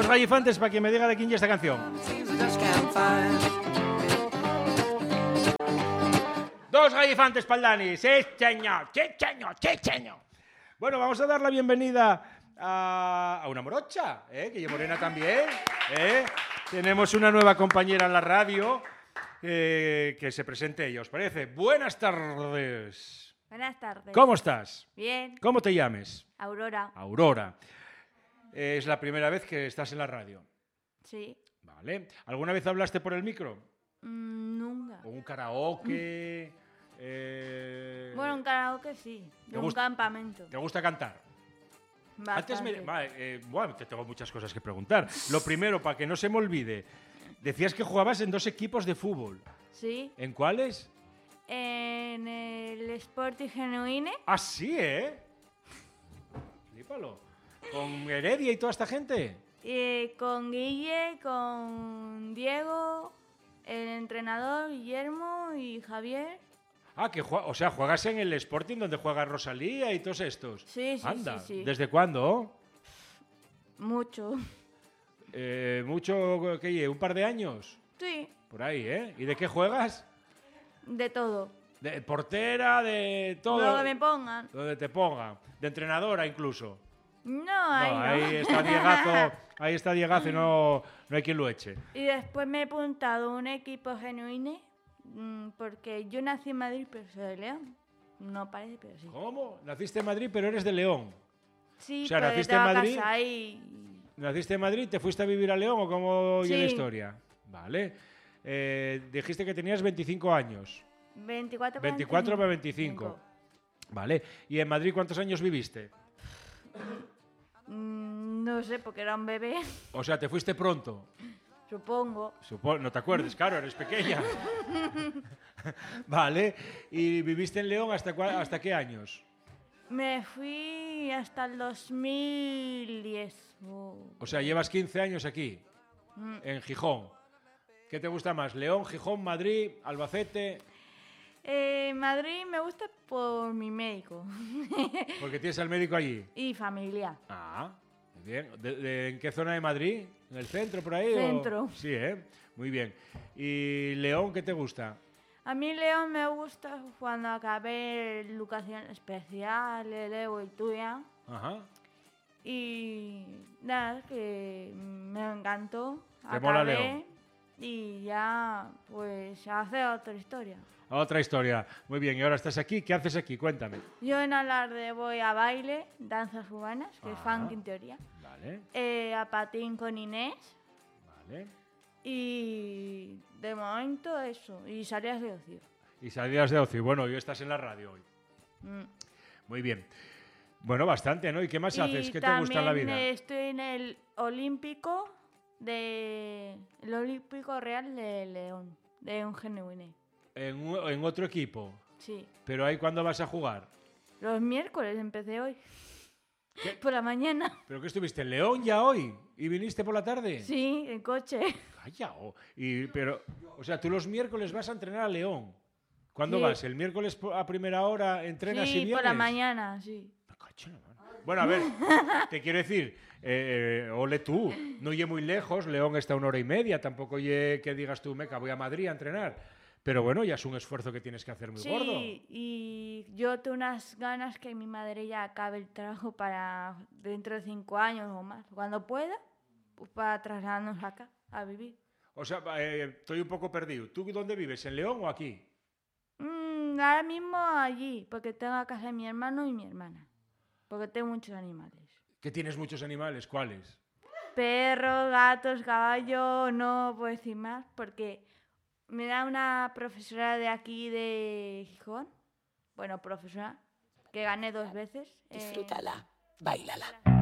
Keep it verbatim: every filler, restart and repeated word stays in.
gallifantes para que me diga de quién es esta canción. Dos gallifantes para el Dani. Sí, señor, sí, señor, sí, señor. Bueno, vamos a dar la bienvenida a, a una morocha, ¿eh? Que es morena también, ¿eh? Tenemos una nueva compañera en la radio, eh, que se presente ella, ¿os parece? Buenas tardes. Buenas tardes. ¿Cómo estás? Bien. ¿Cómo te llames? Aurora. Aurora. Eh, es la primera vez que estás en la radio. Sí. Vale. ¿Alguna vez hablaste por el micro? Mm, nunca. ¿O un karaoke? Eh... Bueno, un karaoke sí. De un gusta- campamento. ¿Te gusta cantar? Bastante. Antes me... Vale, eh, bueno, te tengo muchas cosas que preguntar. Lo primero, para que no se me olvide, decías que jugabas en dos equipos de fútbol. Sí. ¿En cuáles? En el Sporting Genuine. Ah, sí, ¿eh? Flípalo. ¿Con Heredia y toda esta gente? Eh, con Guille, con Diego, el entrenador Guillermo y Javier. Ah, que jue- o sea, juegas en el Sporting donde juega Rosalía y todos estos. Sí, sí, Anda, sí, sí. ¿desde cuándo? Mucho. Eh, ¿Mucho, qué, un par de años? Sí. Por ahí, ¿eh? ¿Y de qué juegas? De todo. De portera, de todo. Lo que me pongan. Donde te pongan. De entrenadora incluso. No, ahí No, no. ahí está Diegazo, ahí está Diegazo y no, no hay quien lo eche. Y después me he apuntado a un equipo genuine mm, porque yo nací en Madrid, pero soy de León. No parece, pero sí. ¿Cómo? Naciste en Madrid, pero eres de León. Sí, O sea, pero ¿naciste tengo en Madrid? casa ahí. ¿Naciste en Madrid? ¿Te fuiste a vivir a León o cómo Sí. oye la historia? Vale. Eh, dijiste que tenías veinticinco años. veinticuatro, veinticuatro para veinticinco. Vale. ¿Y en Madrid cuántos años viviste? Mm, no sé, porque era un bebé, O sea, te fuiste pronto. supongo. Supo- no te acuerdes, claro, eres pequeña. Vale. ¿Y viviste en León hasta, cua- hasta qué años? Me fui hasta el dos mil diez. Oh. O sea, llevas quince años aquí, Mm. en Gijón. ¿Qué te gusta más? ¿León, Gijón, Madrid, Albacete? Eh, Madrid me gusta por mi médico Porque tienes al médico allí. y familia. Ah, muy bien. ¿De, de- en qué zona de Madrid? ¿En el centro, por ahí? o- Centro. Sí, ¿eh? Muy bien. ¿Y León qué te gusta? A mí León me gusta cuando acabé educación especial, el Evo y tuya. Ajá. Y nada, que me encantó. ¿Te mola Acabé León? y ya, pues, hace otra historia. Otra historia. Muy bien. ¿Y ahora estás aquí? ¿Qué haces aquí? Cuéntame. Yo en Alarde voy a baile, danzas cubanas, que es Ajá. funk en teoría. Vale, eh, a patín con Inés. vale. Y de momento eso. Y salidas de ocio. Y salidas de ocio. Bueno, hoy estás en la radio hoy. Mm. Muy bien. Bueno, bastante, ¿no? ¿Y qué más Y haces? ¿Qué te gusta en la también, vida? eh, estoy en el Olímpico de el Olímpico Real de León, de un genuine. En, u- en otro equipo. Sí. ¿Pero ahí cuándo vas a jugar? Los miércoles empecé hoy. ¿Qué? Por la mañana. ¿Pero qué estuviste en León ya hoy? ¿Y viniste por la tarde? Sí, en coche. Calla, oh. Y, pero, o sea, tú los miércoles vas a entrenar a León. ¿Cuándo Sí. vas? ¿El miércoles po- a primera hora entrenas y Sí, vienes? por la mañana, sí. Me cacho en la mano. Bueno, a ver, te quiero decir, eh, eh, ole tú, no oye muy lejos, León está a una hora y media, tampoco oye que digas tú, meca, voy a Madrid a entrenar. Pero bueno, ya es un esfuerzo que tienes que hacer muy Sí, gordo. y yo tengo unas ganas que mi madre ya acabe el trabajo para dentro de cinco años o más. Cuando pueda, pues para trasladarnos acá a vivir. O sea, eh, estoy un poco perdido. ¿Tú dónde vives? ¿En León o aquí? Mm, ahora mismo allí, porque tengo a casa de mi hermano y mi hermana. Porque tengo muchos animales. Que tienes muchos animales, ¿cuáles? Perros, gatos, caballos, no puedo decir más, porque me da una profesora de aquí de Gijón, bueno, profesora, que gané dos veces. eh, Disfrútala, bailala.